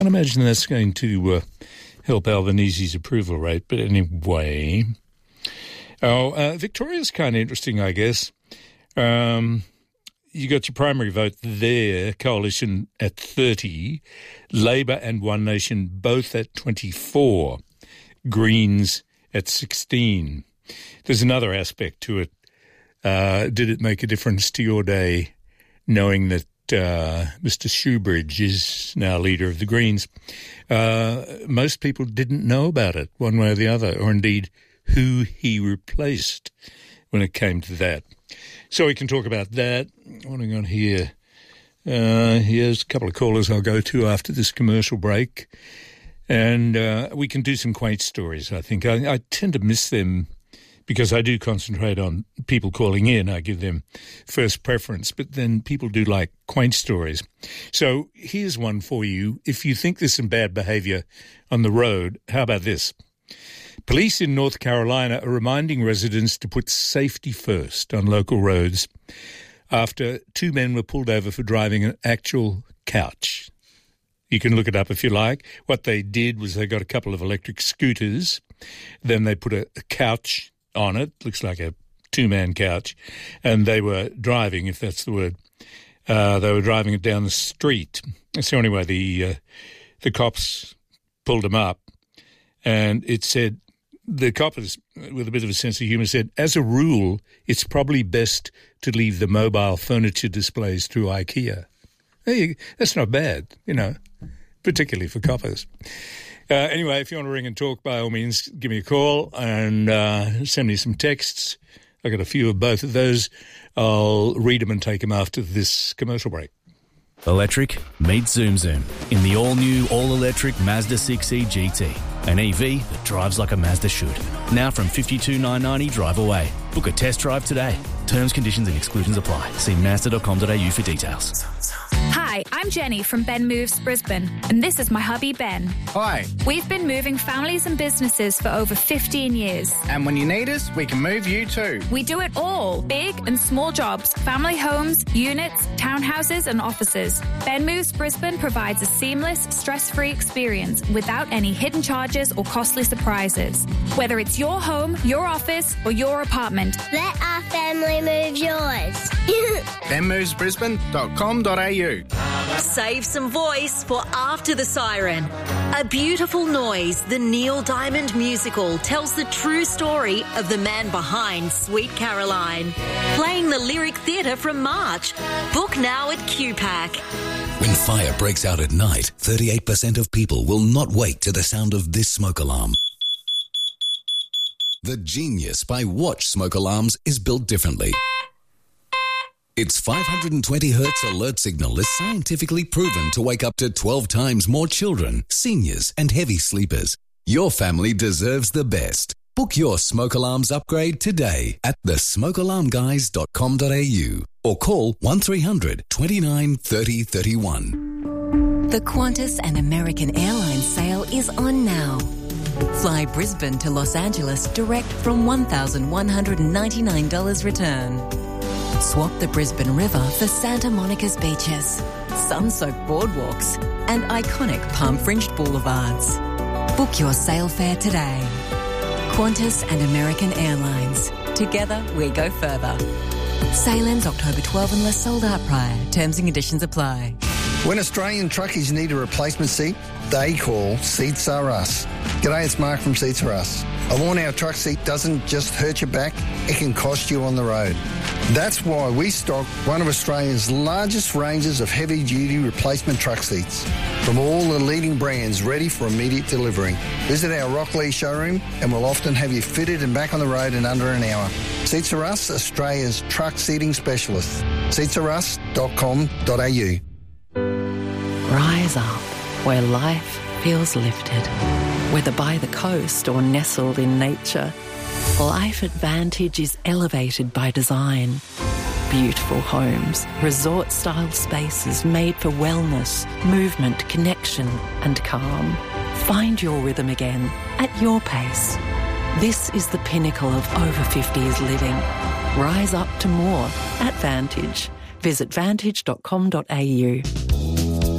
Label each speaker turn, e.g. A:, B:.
A: I imagine that's going to help Albanese's approval rate. But anyway, Victoria's kind of interesting, I guess. You got your primary vote there, Coalition at 30, Labor and One Nation both at 24, Greens at 16. There's another aspect to it. Did it make a difference to your day knowing that Mr. Shoebridge is now leader of the Greens? Most people didn't know about it one way or the other, or indeed who he replaced when it came to that. So we can talk about that. What have we got here? Here's a couple of callers I'll go to after this commercial break. And we can do some quaint stories, I think. I tend to miss them because I do concentrate on people calling in. I give them first preference, but then people do like quaint stories. So here's one for you. If you think there's some bad behaviour on the road, how about this? Police in North Carolina are reminding residents to put safety first on local roads after two men were pulled over for driving an actual couch. You can look it up if you like. What they did was they got a couple of electric scooters, then they put a couch on it, looks like a two-man couch, and they were driving, if that's the word. They were driving it down the street. So anyway, the cops pulled them up, and it said, the cop, with a bit of a sense of humour, said, as a rule, it's probably best to leave the mobile furniture displays through IKEA. Hey, that's not bad, particularly for coppers. Anyway, if you want to ring and talk, by all means, give me a call and send me some texts. I got a few of both of those. I'll read them and take them after this commercial break.
B: Electric meets Zoom Zoom in the all-new, all-electric Mazda 6e GT. An EV that drives like a Mazda should. Now from $52,990 drive away. Book a test drive today. Terms, conditions and exclusions apply. See mazda.com.au for details.
C: Hi, I'm Jenny from Ben Moves Brisbane, and this is my hubby Ben.
D: Hi.
C: We've been moving families and businesses for over 15 years.
D: And when you need us, we can move you too.
C: We do it all. Big and small jobs, family homes, units, townhouses and offices. Ben Moves Brisbane provides a seamless, stress-free experience without any hidden charges or costly surprises. Whether it's your home, your office or your apartment.
E: Let our family move yours.
D: benmovesbrisbane.com.au.
F: Save some voice for After the Siren. A Beautiful Noise, the Neil Diamond musical, tells the true story of the man behind Sweet Caroline. Playing the Lyric Theatre from March. Book now at QPAC.
G: When fire breaks out at night, 38% of people will not wake to the sound of this smoke alarm. The genius by Watch smoke alarms is built differently. Its 520 Hz alert signal is scientifically proven to wake up to 12 times more children, seniors and heavy sleepers. Your family deserves the best. Book your smoke alarms upgrade today at thesmokealarmguys.com.au or call 1300 29 30 31.
H: The Qantas and American Airlines sale is on now. Fly Brisbane to Los Angeles direct from $1,199 return. Swap the Brisbane River for Santa Monica's beaches, sun-soaked boardwalks and iconic palm-fringed boulevards. Book your sail fare today. Qantas and American Airlines. Together we go further. Sail ends October 12 unless sold out prior. Terms and conditions apply.
I: When Australian truckies need a replacement seat, they call Seats Are Us. G'day, it's Mark from Seats Are Us. A worn-out truck seat doesn't just hurt your back, it can cost you on the road. That's why we stock one of Australia's largest ranges of heavy-duty replacement truck seats from all the leading brands ready for immediate delivery. Visit our Rocklea showroom and we'll often have you fitted and back on the road in under an hour. Seats Are Us, Australia's truck seating specialist. seatsarus.com.au.
H: Rise up where life feels lifted. Whether by the coast or nestled in nature, Life at Vantage is elevated by design. Beautiful homes, resort-style spaces made for wellness, movement, connection and calm. Find your rhythm again at your pace. This is the pinnacle of over 50s living. Rise up to more at Vantage. Visit vantage.com.au.